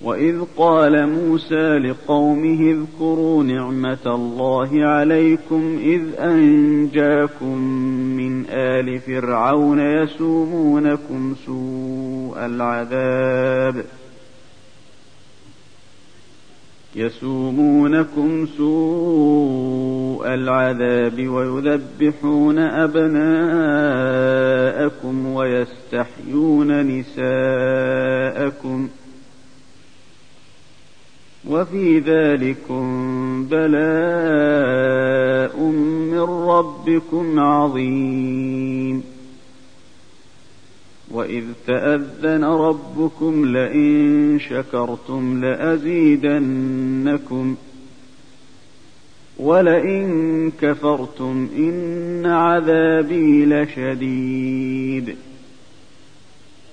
وإذ قال موسى لقومه اذكروا نعمة الله عليكم إذ أنجاكم من آل فرعون يسومونكم سوء العذاب ويذبحون أبناءكم ويستحيون نساءكم وفي ذلكم بلاء من ربكم عظيم. وإذ تأذن ربكم لئن شكرتم لأزيدنكم ولئن كفرتم إن عذابي لشديد.